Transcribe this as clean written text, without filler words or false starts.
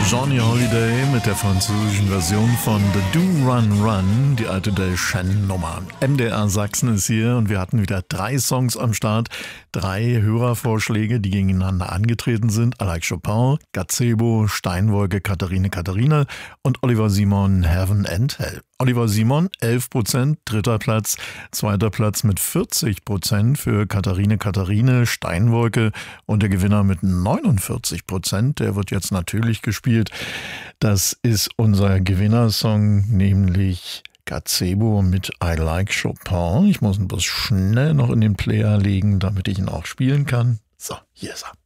Johnny Holiday mit der französischen Version von The Do Run Run, die alte Del Shen-Nummer. MDR Sachsen ist hier und wir hatten wieder 3 Songs am Start, 3 Hörervorschläge, die gegeneinander angetreten sind. Alex Chopin, Gazebo, Steinwolke, Katharine und Oliver Simon, Heaven and Hell. Oliver Simon, 11%, 3. Platz, 2. Platz mit 40% für Katharine, Steinwolke und der Gewinner mit 49%, der wird jetzt natürlich gespielt. Das ist unser Gewinnersong, nämlich Gazebo mit I Like Chopin. Ich muss ihn bloß schnell noch in den Player legen, damit ich ihn auch spielen kann. So, hier ist er.